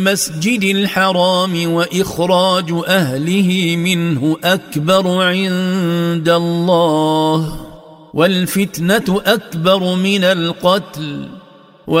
المسجد الحرام وإخراج أهله منه أكبر عند الله والفتنة أكبر من القتل